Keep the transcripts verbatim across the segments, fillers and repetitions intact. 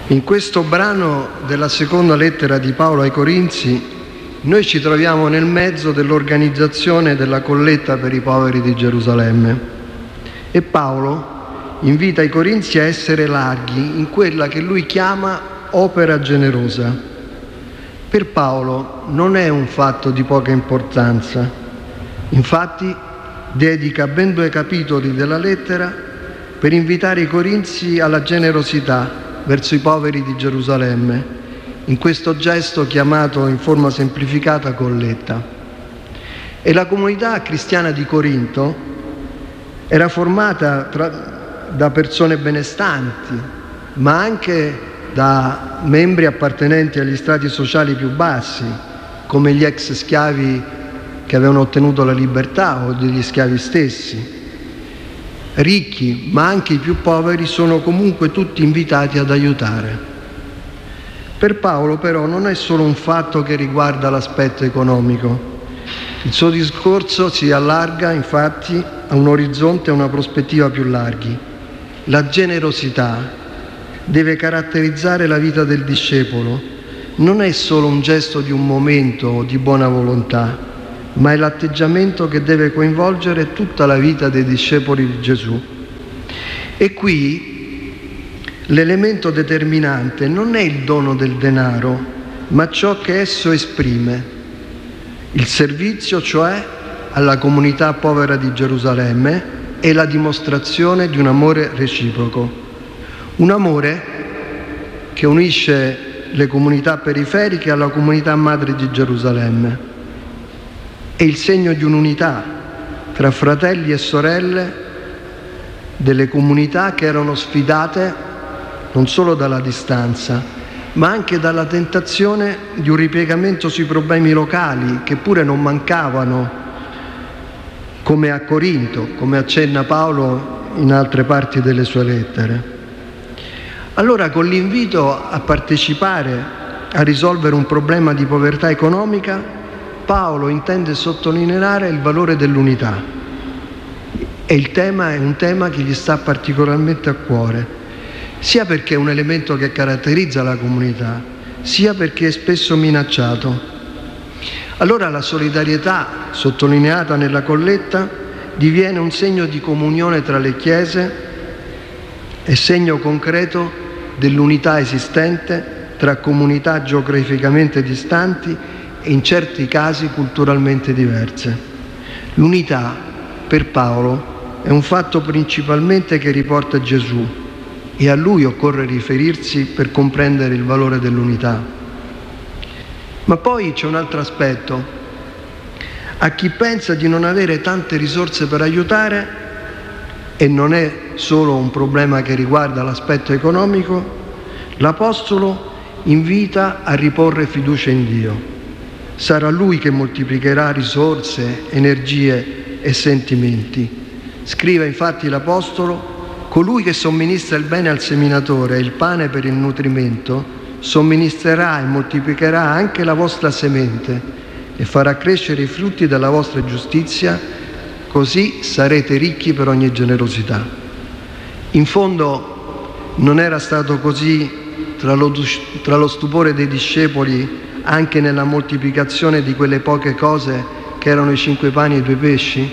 In questo brano della seconda lettera di Paolo ai Corinzi noi ci troviamo nel mezzo dell'organizzazione della colletta per i poveri di Gerusalemme e Paolo invita i Corinzi a essere larghi in quella che lui chiama opera generosa. Per Paolo non è un fatto di poca importanza, infatti dedica ben due capitoli della lettera per invitare i Corinzi alla generosità verso i poveri di Gerusalemme, in questo gesto chiamato in forma semplificata colletta. E la comunità cristiana di Corinto era formata tra, da persone benestanti, ma anche da membri appartenenti agli strati sociali più bassi, come gli ex schiavi che avevano ottenuto la libertà o degli schiavi stessi. Ricchi, ma anche i più poveri, sono comunque tutti invitati ad aiutare. Per Paolo però non è solo un fatto che riguarda l'aspetto economico. Il suo discorso si allarga infatti a un orizzonte e a una prospettiva più larghi. La generosità deve caratterizzare la vita del discepolo. Non è solo un gesto di un momento o di buona volontà, ma è l'atteggiamento che deve coinvolgere tutta la vita dei discepoli di Gesù. E qui l'elemento determinante non è il dono del denaro, ma ciò che esso esprime. Il servizio, cioè, alla comunità povera di Gerusalemme è la dimostrazione di un amore reciproco. Un amore che unisce le comunità periferiche alla comunità madre di Gerusalemme. È il segno di un'unità tra fratelli e sorelle delle comunità che erano sfidate non solo dalla distanza, ma anche dalla tentazione di un ripiegamento sui problemi locali che pure non mancavano, come a Corinto, come accenna Paolo in altre parti delle sue lettere. Allora, con l'invito a partecipare a risolvere un problema di povertà economica, Paolo intende sottolineare il valore dell'unità e il tema è un tema che gli sta particolarmente a cuore, sia perché è un elemento che caratterizza la comunità, sia perché è spesso minacciato. Allora la solidarietà sottolineata nella colletta diviene un segno di comunione tra le chiese e segno concreto dell'unità esistente tra comunità geograficamente distanti e in certi casi culturalmente diverse. L'unità, per Paolo, è un fatto principalmente che riporta Gesù e a Lui occorre riferirsi per comprendere il valore dell'unità. Ma poi c'è un altro aspetto. A chi pensa di non avere tante risorse per aiutare, e non è solo un problema che riguarda l'aspetto economico, l'Apostolo invita a riporre fiducia in Dio. Sarà Lui che moltiplicherà risorse, energie e sentimenti. Scrive infatti l'Apostolo: colui che somministra il bene al seminatore e il pane per il nutrimento, somministrerà e moltiplicherà anche la vostra semente e farà crescere i frutti della vostra giustizia, così sarete ricchi per ogni generosità. In fondo non era stato così tra lo, tra lo stupore dei discepoli anche nella moltiplicazione di quelle poche cose che erano i cinque pani e i due pesci?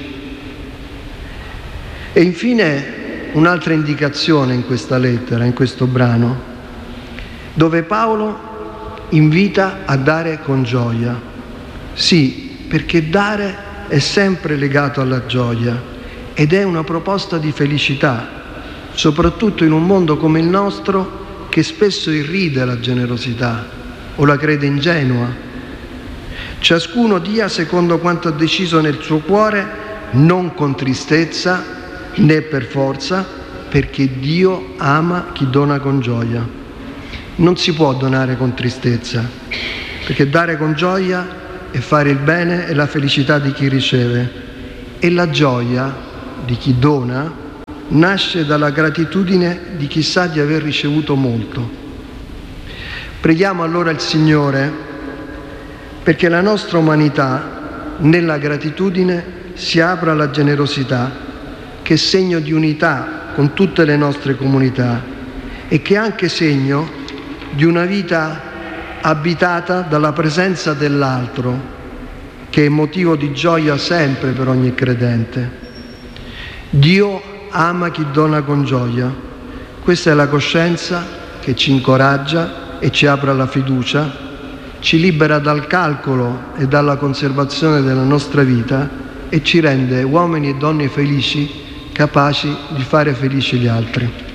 E infine un'altra indicazione in questa lettera, in questo brano, dove Paolo invita a dare con gioia. Sì, perché dare è sempre legato alla gioia ed è una proposta di felicità, soprattutto in un mondo come il nostro che spesso irride la generosità o la crede ingenua. Ciascuno dia secondo quanto ha deciso nel suo cuore, non con tristezza né per forza, perché Dio ama chi dona con gioia. Non si può donare con tristezza, perché dare con gioia è fare il bene e la felicità di chi riceve, e la gioia di chi dona nasce dalla gratitudine di chi sa di aver ricevuto molto. Preghiamo allora il Signore perché la nostra umanità nella gratitudine si apra alla generosità, che è segno di unità con tutte le nostre comunità e che è anche segno di una vita abitata dalla presenza dell'altro, che è motivo di gioia sempre per ogni credente. Dio ama chi dona con gioia. Questa è la coscienza che ci incoraggia e ci apre alla fiducia, ci libera dal calcolo e dalla conservazione della nostra vita e ci rende uomini e donne felici, capaci di fare felici gli altri.